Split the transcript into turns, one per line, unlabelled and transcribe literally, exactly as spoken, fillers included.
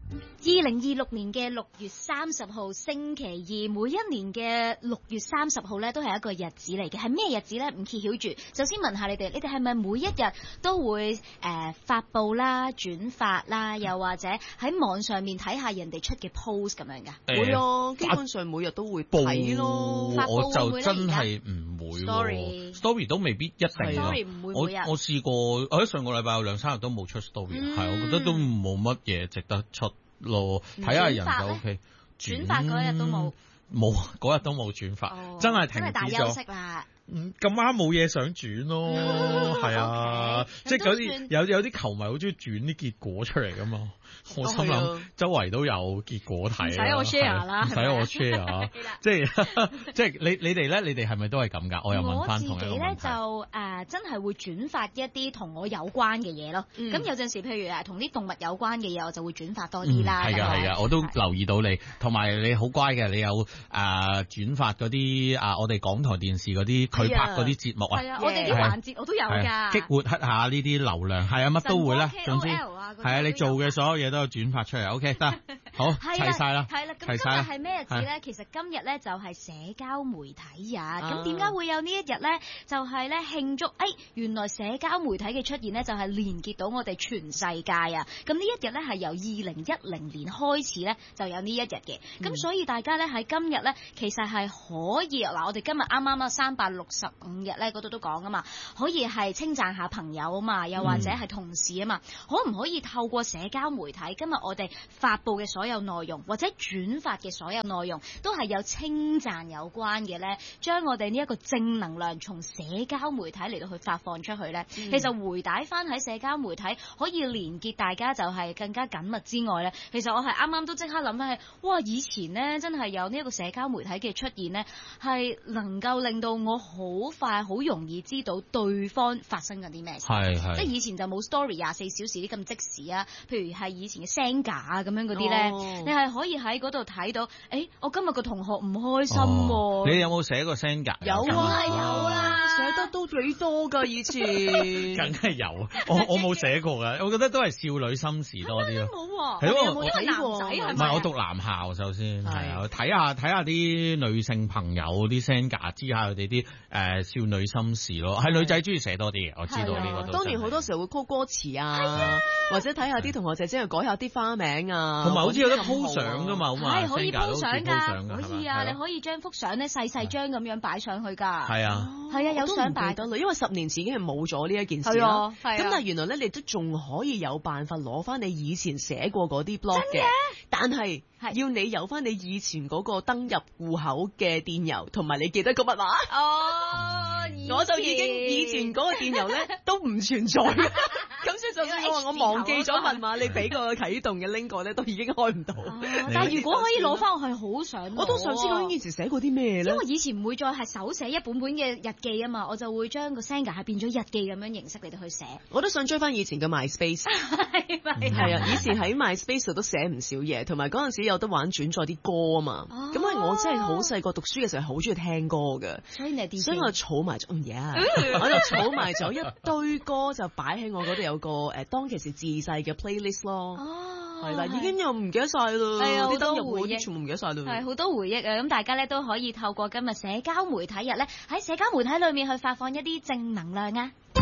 二零二六年嘅六月三十號星期二，每一年嘅六月三十號咧都係一個日子嚟嘅，係咩日子咧？唔揭曉住。首先問下你哋，你哋係咪每一日都會誒、呃、發布啦、轉發啦，又或者喺網上面睇下人哋出嘅 post 咁樣噶？
欸、會啊，基本上每日都會睇咯。
發布
我就
會唔會
真係唔會
story
story 都未必一定。
story 唔會每日。
我我試過，我喺上個禮拜有兩三日都冇出 story，係、嗯、我覺得都冇乜嘢值得出。咯，睇下人就 O K。
轉發嗰日都冇，
冇嗰日都冇轉發，哦、真係停止咗。真係大休息啦。嗯，咁啱冇嘢想轉咯，係、嗯、啊， okay，即係嗰啲有有啲球迷好中意轉啲結果出嚟噶嘛。我心諗、哦、周圍都有結果睇，唔使
我 share 啦，
唔使我 share， 即係即係你你哋咧，你哋係咪都係咁噶？我又問翻同一個問題。我自己咧就誒、呃、真係會轉發一啲同我有關嘅嘢咯。咁、嗯、有陣時譬如誒同啲動物有關嘅嘢，我就會轉發多啲啦。係噶係噶，我都留意到你，同埋你好乖嘅，你有誒轉、呃、發嗰啲啊，我哋港台電視嗰啲佢拍嗰啲節目啊。係啊，我哋啲環節我都有㗎。激活一下呢啲流量，係啊，乜都會啦。總之係啊，你做嘅所有嘢都有轉發出嚟。O K 得，好齊晒啦。係啦，咁今日係咩日子咧？其實今日咧就係社交媒體日。咁點解會有呢一日咧？就係咧慶祝，誒、哎，原來社交媒體嘅出現咧，就係連結到我哋全世界啊！咁呢一日咧係由二零一零年開始咧就有呢一日嘅。咁、嗯、所以大家咧喺今日咧，其實係可以嗱，我哋今日啱啱啊三百六十五日咧嗰度都講啊嘛，可以係稱讚下朋友啊嘛，又或者係同事啊嘛，嗯、可唔可以透過社交媒體？今日我哋發佈嘅所有內容或者轉發嘅所有內容都係有稱讚有關嘅咧，將我哋呢一個正能量從社交媒體嚟到去發放出去咧、嗯，其實回帶翻喺社交媒體可以連結大家就係更加緊密之外咧，其實我係啱啱都即刻諗翻係，哇！以前咧真係有呢一個社交媒體嘅出現咧，係能夠令到我好快好容易知道對方發生緊啲咩事，係係，即係以前就冇 story 廿四小時啲咁即時啊，譬如係以前嘅 Senga 啊咁樣嗰啲咧，你係可以喺嗰度睇到，誒、欸，我今日個同學唔開心、啊哦，你有冇寫過 Senga？
有啊，有啦，
寫得都幾多噶以前，
梗係有，我我冇寫過噶，我覺得都係少女心事多啲咯。
冇喎，
係
有冇男仔係咪？
唔係，我讀男校首先，係啊，睇下睇下啲女性朋友啲 Senga，知下佢哋啲誒少女心事咯。係女仔中意寫多啲嘅，我知道呢個都。
當年好多時候會 call 歌詞啊，或者睇下啲同學姐姐去改下啲花名啊，
同埋好似有得 po 相噶嘛，
係可以 po 相㗎，可以啊，你可以將幅相咧細細張咁樣擺上去㗎。
係啊，
係啊，有相擺
得啦，因為十年前已經係冇咗呢一件事啦。咁但係原來咧，你都仲可以有辦法攞翻你以前寫過嗰啲 blog 嘅，但係要你有翻你以前嗰個登入戶口嘅電郵，同埋你記得個密碼。哦，我就已經以前嗰個電郵咧都唔存在。咁所以就算我話我忘記咗密碼，你俾個啟動嘅 link 咧，都已經開唔到。啊、
但係如果可以攞翻，我係好想。
我都想知道以前寫過啲咩咧。
因為以前唔會再係手寫一本本嘅日記啊嘛，我就會將個 Senga 係變咗日記咁樣形式嚟到去寫。
我都想追翻以前嘅 MySpace。係咪？係啊，以前喺 MySpace 都寫唔少嘢，同埋嗰陣時有得玩轉載啲歌啊嘛。咁、哦、因為我真係好細個讀書嘅時候，好中意聽歌嘅。所以你係所以我儲埋咗嘢，我就儲埋咗一堆歌，就擺喺我嗰度有個誒當其時自細嘅 playlist 咯。哦，係啦，已經又唔記得晒啦。係啊，好多回憶，全部唔記得晒啦。
係好多回憶啊！咁大家咧都可以透過今日社交媒體日咧，喺社交媒體裏面去發放一啲正能量啊！